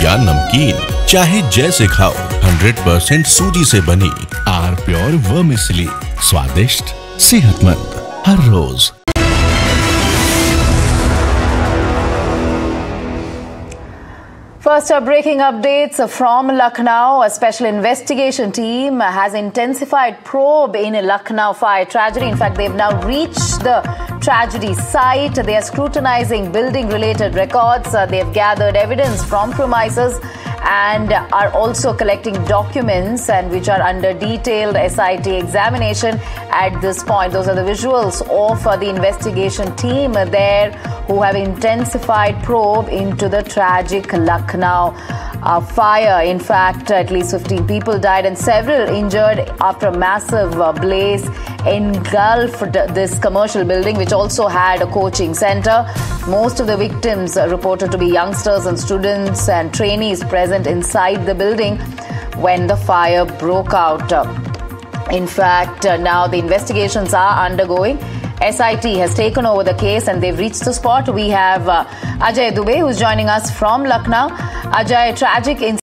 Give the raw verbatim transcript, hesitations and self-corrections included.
या नमकीन, चाहे जैसे खाओ, हंड्रेड परसेंट सूजी से बनी आर प्योर वर्मिसेली, स्वादिष्ट, सेहतमंद हर रोज। First, uh, breaking updates from Lucknow. A special investigation team has intensified probe in a Lucknow fire tragedy. In fact, they've now reached the tragedy site. They are scrutinizing building-related records. Uh, they've gathered evidence from premises and are also collecting documents and which are under detailed S I T examination at this point. Those are the visuals of uh, the investigation team there who have intensified probe into the tragic Lucknow uh, fire. In fact, at least fifteen people died and several injured after a massive uh, blaze engulfed this commercial building, which also had a coaching center. Most of the victims are reported to be youngsters and students and trainees present inside the building when the fire broke out. In fact, uh, now the investigations are undergoing. S I T has taken over the case and they've reached the spot. We have uh, Ajay Dubey, who's joining us from Lucknow. Ajay, tragic incident.